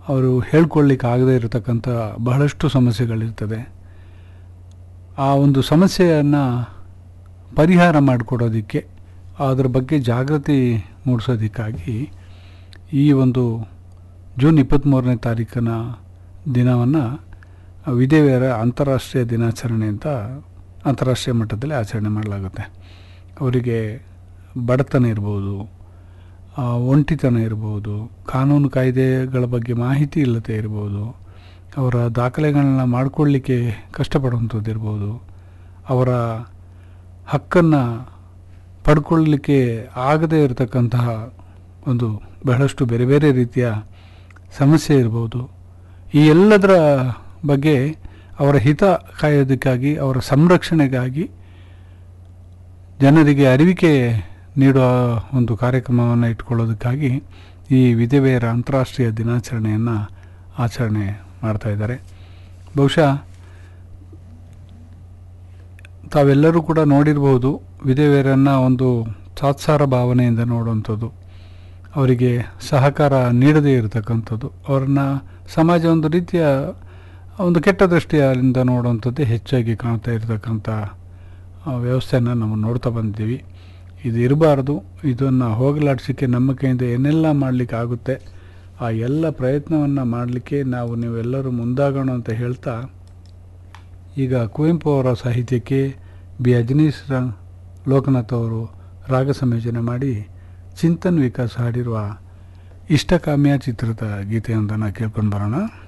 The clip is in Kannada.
ಅವರು ಹೇಳ್ಕೊಳ್ಳಿಕ್ಕೆ ಆಗದೇ ಇರತಕ್ಕಂಥ ಬಹಳಷ್ಟು ಸಮಸ್ಯೆಗಳಿರ್ತದೆ. ಆ ಒಂದು ಸಮಸ್ಯೆಯನ್ನು ಪರಿಹಾರ ಮಾಡಿಕೊಡೋದಕ್ಕೆ, ಅದರ ಬಗ್ಗೆ ಜಾಗೃತಿ ಮೂಡಿಸೋದಕ್ಕಾಗಿ ಈ ಒಂದು ಜೂನ್ 23ನೇ ತಾರೀಕಿನ ದಿನವನ್ನು ವಿಧವೆಯರ ಅಂತಾರಾಷ್ಟ್ರೀಯ ದಿನಾಚರಣೆ ಅಂತ ಅಂತಾರಾಷ್ಟ್ರೀಯ ಮಟ್ಟದಲ್ಲಿ ಆಚರಣೆ ಮಾಡಲಾಗುತ್ತೆ. ಅವರಿಗೆ ಬಡತನ ಇರ್ಬೋದು, ಒಂಟಿತನ ಇರ್ಬೋದು, ಕಾನೂನು ಕಾಯ್ದೆಗಳ ಬಗ್ಗೆ ಮಾಹಿತಿ ಇಲ್ಲದೆ ಇರ್ಬೋದು, ಅವರ ದಾಖಲೆಗಳನ್ನ ಮಾಡಿಕೊಳ್ಳಿಕ್ಕೆ ಕಷ್ಟಪಡುವಂಥದ್ದು ಇರ್ಬೋದು, ಅವರ ಹಕ್ಕನ್ನು ಪಡ್ಕೊಳ್ಳಲಿಕ್ಕೆ ಆಗದೇ ಇರತಕ್ಕಂತಹ ಒಂದು ಬಹಳಷ್ಟು ಬೇರೆ ಬೇರೆ ರೀತಿಯ ಸಮಸ್ಯೆ ಇರ್ಬೋದು. ಈ ಎಲ್ಲದರ ಬಗ್ಗೆ ಅವರ ಹಿತ ಕಾಯೋದಕ್ಕಾಗಿ, ಅವರ ಸಂರಕ್ಷಣೆಗಾಗಿ ಜನರಿಗೆ ಅರಿವಿಕೆ ನೀಡುವ ಒಂದು ಕಾರ್ಯಕ್ರಮವನ್ನು ಇಟ್ಕೊಳ್ಳೋದಕ್ಕಾಗಿ ಈ ವಿಧವೆಯರ ಅಂತಾರಾಷ್ಟ್ರೀಯ ದಿನಾಚರಣೆಯನ್ನು ಆಚರಣೆ ಮಾಡ್ತಾಯಿದ್ದಾರೆ. ಬಹುಶಃ ತಾವೆಲ್ಲರೂ ಕೂಡ ನೋಡಿರ್ಬೋದು, ವಿಧವೆಯರನ್ನು ಒಂದು ತಾತ್ಸಾರ ಭಾವನೆಯಿಂದ ನೋಡುವಂಥದ್ದು, ಅವರಿಗೆ ಸಹಕಾರ ನೀಡದೇ ಇರತಕ್ಕಂಥದ್ದು, ಅವರನ್ನು ಸಮಾಜ ಒಂದು ರೀತಿಯ ಒಂದು ಕೆಟ್ಟ ದೃಷ್ಟಿಯಿಂದ ನೋಡುವಂಥದ್ದೇ ಹೆಚ್ಚಾಗಿ ಕಾಣ್ತಾ ಇರತಕ್ಕಂಥ ವ್ಯವಸ್ಥೆಯನ್ನು ನಾವು ನೋಡ್ತಾ ಬಂದಿದ್ದೀವಿ. ಇದು ಇರಬಾರ್ದು. ಇದನ್ನು ಹೋಗಲಾಡಿಸೋಕ್ಕೆ ನಮ್ಮ ಕೈಯಿಂದ ಏನೆಲ್ಲ ಮಾಡಲಿಕ್ಕೆ ಆಗುತ್ತೆ ಆ ಎಲ್ಲ ಪ್ರಯತ್ನವನ್ನು ಮಾಡಲಿಕ್ಕೆ ನೀವೆಲ್ಲರೂ ಮುಂದಾಗೋಣ ಅಂತ ಹೇಳ್ತಾ, ಈಗ ಕುವೆಂಪು ಅವರ ಸಾಹಿತ್ಯಕ್ಕೆ ಬಿ ಅಜನೀಶ್ ಲೋಕನಾಥ್ ಅವರು ರಾಗ ಸಂಯೋಜನೆ ಮಾಡಿ ಚಿಂತನ್ ವಿಕಾಸ್ ಹಾಡಿರುವ ಇಷ್ಟಕಾಮ್ಯ ಚಿತ್ರದ ಗೀತೆಯೊಂದನ್ನು ಕೇಳ್ಕೊಂಡು ಬರೋಣ.